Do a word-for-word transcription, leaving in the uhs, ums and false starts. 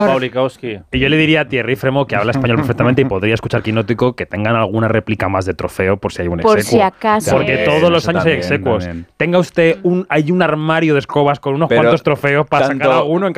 Paulikowski. Y yo le diría a Thierry Fremont, que habla español perfectamente y podría escuchar Quinótico, que tengan alguna réplica más de trofeo por si hay un Por execuo. si acaso. Porque También, todos los eso años también, hay execuos. también. Tenga usted un, hay un armario de escobas con unos Pero cuantos trofeos para tanto- sacar a uno en